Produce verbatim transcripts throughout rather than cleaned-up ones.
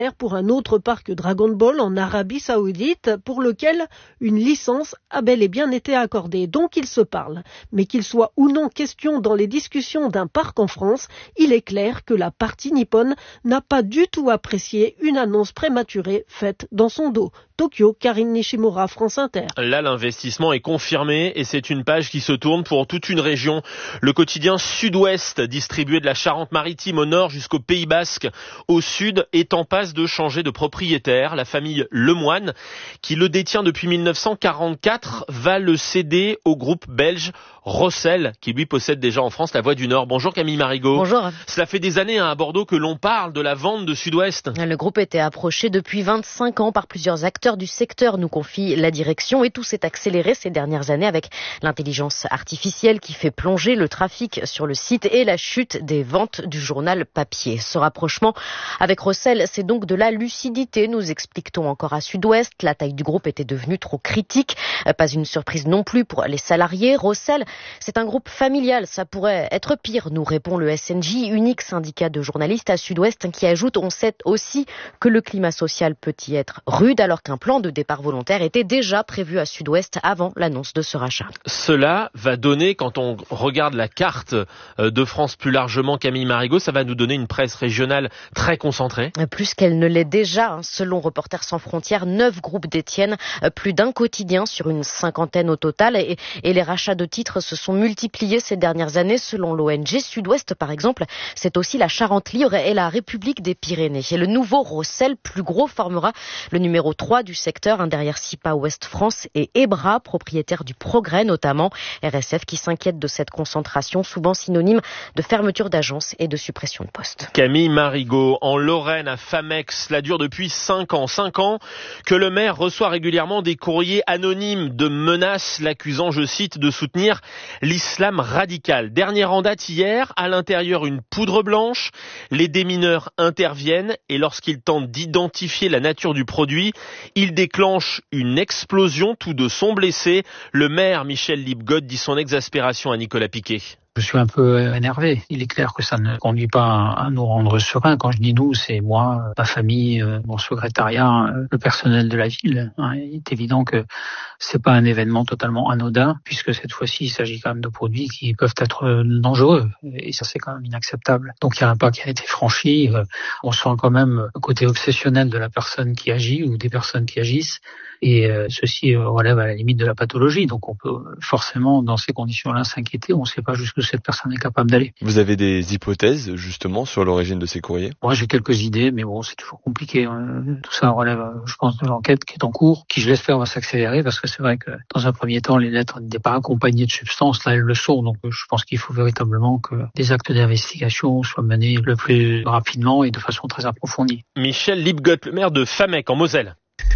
pour un autre parc Dragon Ball en Arabie Saoudite, pour lequel une licence a bel et bien été accordée. Donc ils se parlent. Mais qu'il soit ou non question dans les discussions d'un parc en France, il est clair que la partie nippone n'a pas du tout apprécié une annonce prématurée faite dans son dos. Tokyo, Karine Nishimura, France Inter. Là, l'investissement est confirmé et c'est une page qui se tourne pour toute une région. Le quotidien Sud-Ouest, distribué de la Charente-Maritime au nord jusqu'au Pays Basque, au sud, est en passe de changer de propriétaire. La famille Lemoine, qui le détient depuis mille neuf cent quarante-quatre, va le céder au groupe belge Rossel, qui lui possède déjà en France la Voie du Nord. Bonjour Camille Marigot. Bonjour. Cela fait des années hein, à Bordeaux que l'on parle de la vente de Sud-Ouest. Le groupe était approché depuis vingt-cinq ans par plusieurs acteurs du secteur, nous confie la direction, et tout s'est accéléré ces dernières années avec l'intelligence artificielle qui fait plonger le trafic sur le site et la chute des ventes du journal papier. Ce rapprochement avec Rossel, c'est donc de la lucidité, nous explique-t-on encore à Sud-Ouest. La taille du groupe était devenue trop critique. Pas une surprise non plus pour les salariés. Rossel, c'est un groupe familial, ça pourrait être pire, nous répond le S N J, unique syndicat de journalistes à Sud-Ouest, qui ajoute: on sait aussi que le climat social peut y être rude, alors qu'un plan de départ volontaire était déjà prévu à Sud-Ouest avant l'annonce de ce rachat. Cela va donner, quand on regarde la carte de France plus largement, Camille Marigot, ça va nous donner une presse régionale très concentrée. Plus qu'elle ne l'est déjà, selon Reporters sans frontières, neuf groupes détiennent plus d'un quotidien sur une cinquantaine au total, et, et les rachats de titres se sont multipliés ces dernières années. Selon l'O N G Sud-Ouest, par exemple, c'est aussi la Charente libre et la République des Pyrénées. Et le nouveau Rossel, plus gros, formera le numéro trois du secteur, un derrière Sipa Ouest France et Ebra, propriétaire du Progrès notamment. R S F qui s'inquiète de cette concentration, souvent synonyme de fermeture d'agences et de suppression de postes. Camille Marigot, en Lorraine, à Famex, cela dure depuis cinq ans. cinq ans que le maire reçoit régulièrement des courriers anonymes de menaces l'accusant, je cite, de soutenir l'islam radical. Dernière en date hier, à l'intérieur une poudre blanche. Les démineurs interviennent et lorsqu'ils tentent d'identifier la nature du produit, ils déclenchent une explosion. Tous deux sont blessés. Le maire Michel Lipgott dit son exaspération à Nicolas Piquet. Je suis un peu énervé. Il est clair que ça ne conduit pas à nous rendre sereins. Quand je dis nous, c'est moi, ma famille, mon secrétariat, le personnel de la ville. Il est évident que c'est pas un événement totalement anodin, puisque cette fois-ci, il s'agit quand même de produits qui peuvent être dangereux. Et ça, c'est quand même inacceptable. Donc, il y a un pas qui a été franchi. On sent quand même le côté obsessionnel de la personne qui agit ou des personnes qui agissent. Et ceci relève à la limite de la pathologie. Donc, on peut forcément, dans ces conditions-là, s'inquiéter. On ne sait pas jusqu'où cette personne est capable d'aller. Vous avez des hypothèses, justement, sur l'origine de ces courriers? Moi, j'ai quelques idées, mais bon, c'est toujours compliqué. Tout ça relève, je pense, de l'enquête qui est en cours, qui, je l'espère, va s'accélérer, parce que c'est vrai que, dans un premier temps, les lettres n'étaient pas accompagnées de substances. Là, elles le sont. Donc, je pense qu'il faut véritablement que des actes d'investigation soient menés le plus rapidement et de façon très approfondie. Michel Lipgott, le maire de Famec, en Moselle.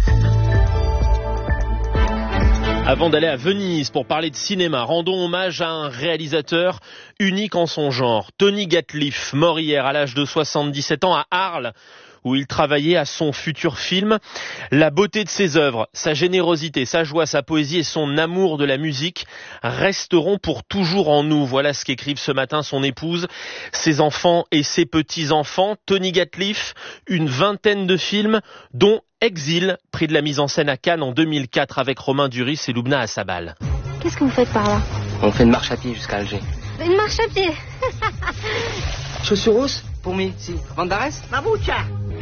Avant d'aller à Venise pour parler de cinéma, rendons hommage à un réalisateur unique en son genre. Tony Gatliff, mort hier à l'âge de soixante-dix-sept ans à Arles, où il travaillait à son futur film. La beauté de ses œuvres, sa générosité, sa joie, sa poésie et son amour de la musique resteront pour toujours en nous. Voilà ce qu'écrivent ce matin son épouse, ses enfants et ses petits-enfants. Tony Gatliff, une vingtaine de films, dont Exil, prix de la mise en scène à Cannes en deux mille quatre avec Romain Duris et Loubna Assabal. Qu'est-ce que vous faites par là? On fait une marche à pied jusqu'à Alger. Une marche à pied. Chaussures rousses? Pour moi, si. Vandares? Maboucha.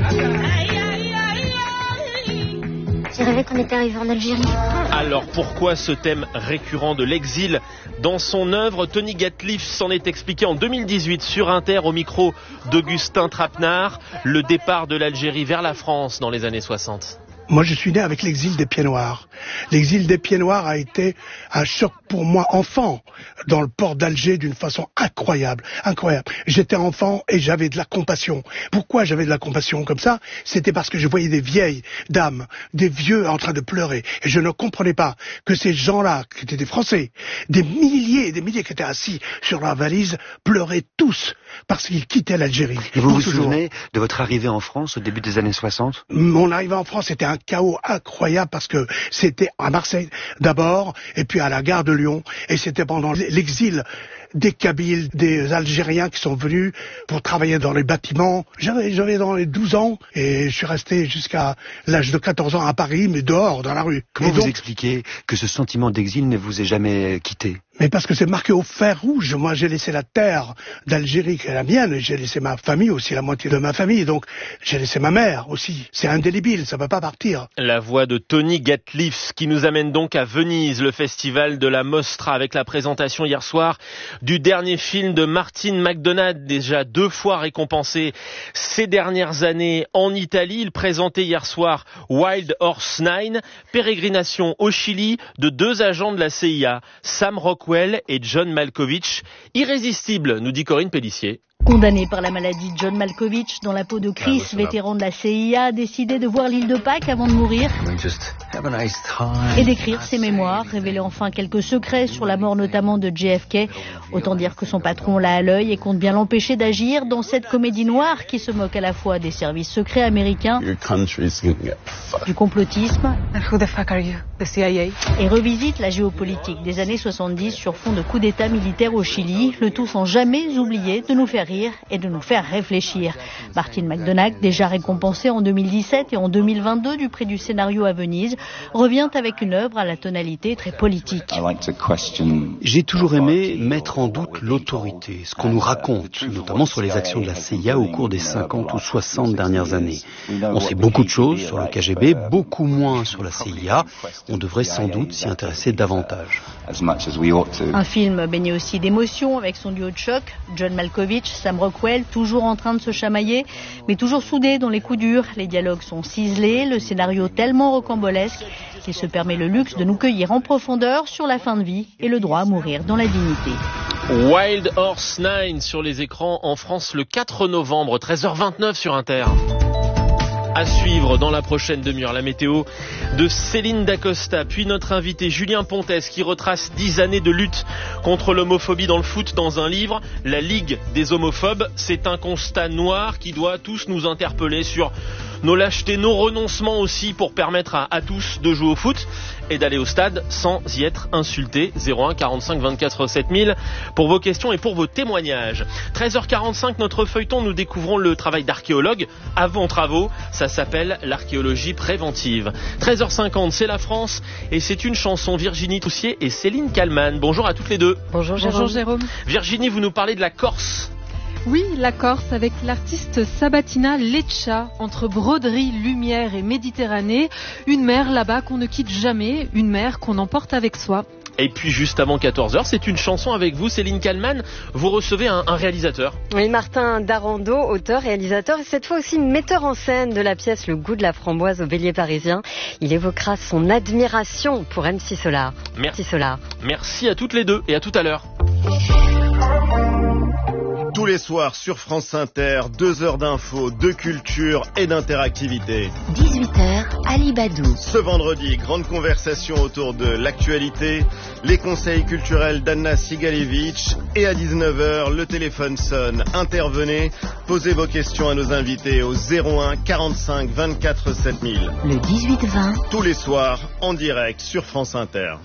J'ai rêvé qu'on était arrivé en Algérie. Alors pourquoi ce thème récurrent de l'exil dans son œuvre? Tony Gatliff s'en est expliqué en deux mille dix-huit sur Inter au micro d'Augustin Trapenard, le départ de l'Algérie vers la France dans les années soixante. Moi, je suis né avec l'exil des Pieds Noirs. L'exil des Pieds Noirs a été un choc pour moi enfant dans le port d'Alger d'une façon incroyable, incroyable. J'étais enfant et j'avais de la compassion. Pourquoi j'avais de la compassion comme ça? C'était parce que je voyais des vieilles dames, des vieux en train de pleurer. Et je ne comprenais pas que ces gens-là, qui étaient des Français, des milliers et des milliers qui étaient assis sur leur valise, pleuraient tous parce qu'ils quittaient l'Algérie. Et vous vous souvenez de votre arrivée en France au début des années soixante? Mon arrivée en France était un chaos incroyable parce que c'était à Marseille d'abord et puis à la gare de Lyon et c'était pendant l'exil des Kabyles, des Algériens qui sont venus pour travailler dans les bâtiments. J'avais, j'avais dans les douze ans et je suis resté jusqu'à l'âge de quatorze ans à Paris, mais dehors, dans la rue. Comment et vous donc, expliquez que ce sentiment d'exil ne vous ait jamais quitté? Mais parce que c'est marqué au fer rouge. Moi, j'ai laissé la terre d'Algérie, qui est la mienne, et j'ai laissé ma famille aussi, la moitié de ma famille. Donc, j'ai laissé ma mère aussi. C'est indélébile, ça ne peut pas partir. La voix de Tony Gatliff, qui nous amène donc à Venise, le festival de la Mostra, avec la présentation hier soir du dernier film de Martin McDonagh, déjà deux fois récompensé ces dernières années en Italie. Il présentait hier soir Wild Horse Nine, pérégrination au Chili de deux agents de la C I A, Sam Rockwell et John Malkovich. Irrésistible, nous dit Corinne Pélissier. Condamné par la maladie, John Malkovich, dans la peau de Chris, ah, vétéran de la C I A, a décidé de voir l'île de Pâques avant de mourir et d'écrire ses mémoires, révéler enfin quelques secrets sur la mort notamment de J F K. Autant dire que son patron l'a à l'œil et compte bien l'empêcher d'agir dans cette comédie noire qui se moque à la fois des services secrets américains, du complotisme et revisite la géopolitique des années soixante-dix sur fond de coup d'état militaire au Chili, le tout sans jamais oublier de nous faire rire et de nous faire réfléchir. Martin McDonagh, déjà récompensé en deux mille dix-sept et en deux mille vingt-deux du prix du scénario à Venise, revient avec une œuvre à la tonalité très politique. J'ai toujours aimé mettre en doute l'autorité, ce qu'on nous raconte, notamment sur les actions de la C I A au cours des cinquante ou soixante dernières années. On sait beaucoup de choses sur le K G B, beaucoup moins sur la C I A. On devrait sans doute s'y intéresser davantage. Un film baigné aussi d'émotions avec son duo de choc, John Malkovich, Sam Rockwell, toujours en train de se chamailler, mais toujours soudés dans les coups durs. Les dialogues sont ciselés, le scénario tellement rocambolesque qu'il se permet le luxe de nous cueillir en profondeur sur la fin de vie et le droit à mourir dans la dignité. Wild Horse Nine sur les écrans en France le quatre novembre, treize heures vingt-neuf sur Inter. À suivre dans la prochaine demi-heure, la météo de Céline Dacosta, puis notre invité Julien Pontès qui retrace dix années de lutte contre l'homophobie dans le foot dans un livre, La Ligue des homophobes. C'est un constat noir qui doit tous nous interpeller sur nos lâchetés, nos renoncements aussi pour permettre à, à tous de jouer au foot et d'aller au stade sans y être insulté. zéro un quarante-cinq vingt-quatre sept mille pour vos questions et pour vos témoignages. treize heures quarante-cinq, notre feuilleton, nous découvrons le travail d'archéologue avant travaux. Ça s'appelle l'archéologie préventive. treize heures cinquante, c'est la France et c'est une chanson. Virginie Toussier et Céline Kallmann. Bonjour à toutes les deux. Bonjour Jérôme. Bonjour Jérôme. Virginie, vous nous parlez de la Corse. Oui, la Corse avec l'artiste Sabatina Leccia, entre broderie, lumière et Méditerranée. Une mer là-bas qu'on ne quitte jamais, une mer qu'on emporte avec soi. Et puis juste avant quatorze heures, c'est une chanson avec vous, Céline Kallmann. Vous recevez un, un réalisateur. Oui, Martin Darando, auteur, réalisateur et cette fois aussi metteur en scène de la pièce Le goût de la framboise au Bélier parisien. Il évoquera son admiration pour M C Solar. Merci. M C Solar. Merci à toutes les deux et à tout à l'heure. Tous les soirs sur France Inter, deux heures d'infos, de culture et d'interactivité. dix-huit heures, Ali Badou. Ce vendredi, grande conversation autour de l'actualité, les conseils culturels d'Anna Sigalevitch. Et à dix-neuf heures, le téléphone sonne. Intervenez, posez vos questions à nos invités au zéro un quarante-cinq vingt-quatre sept mille. Le dix-huit vingt. Tous les soirs, en direct sur France Inter.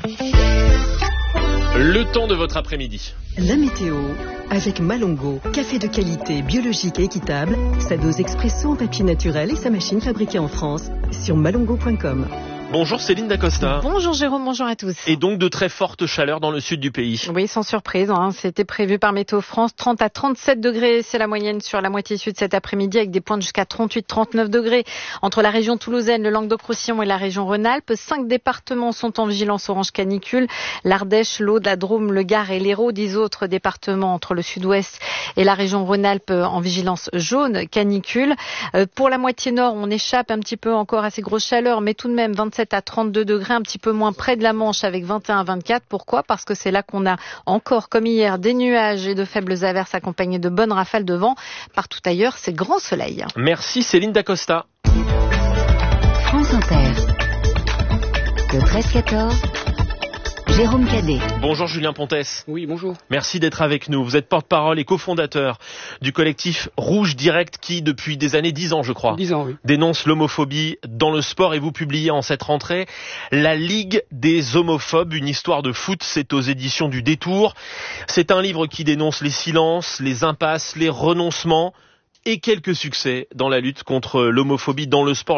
Le temps de votre après-midi. La météo avec Malongo, café de qualité biologique et équitable, sa dose expresso en papier naturel et sa machine fabriquée en France sur malongo point com. Bonjour Céline Dacosta. Bonjour Jérôme, bonjour à tous. Et donc de très fortes chaleurs dans le sud du pays. Oui, sans surprise, hein, c'était prévu par Météo France. trente à trente-sept degrés, c'est la moyenne sur la moitié sud cet après-midi, avec des pointes jusqu'à trente-huit à trente-neuf degrés entre la région toulousaine, le Languedoc-Roussillon et la région Rhône-Alpes. Cinq départements sont en vigilance orange canicule. L'Ardèche, l'Aude, la Drôme, le Gard et l'Hérault. Dix autres départements entre le sud-ouest et la région Rhône-Alpes en vigilance jaune canicule. Euh, pour la moitié nord, on échappe un petit peu encore à ces grosses chaleurs, mais tout de même vingt-sept à trente-deux degrés, un petit peu moins près de la Manche avec vingt et un à vingt-quatre. Pourquoi ? Parce que c'est là qu'on a encore, comme hier, des nuages et de faibles averses accompagnés de bonnes rafales de vent. Partout ailleurs, c'est grand soleil. Merci Céline Dacosta. France Inter. Le treize quatorze. Jérôme Cadet. Bonjour Julien Pontès. Oui, bonjour. Merci d'être avec nous. Vous êtes porte-parole et cofondateur du collectif Rouge Direct qui, depuis des années, dix ans je crois, dix ans, oui. dénonce l'homophobie dans le sport, et vous publiez en cette rentrée La Ligue des homophobes, une histoire de foot, c'est aux éditions du Détour. C'est un livre qui dénonce les silences, les impasses, les renoncements et quelques succès dans la lutte contre l'homophobie dans le sport.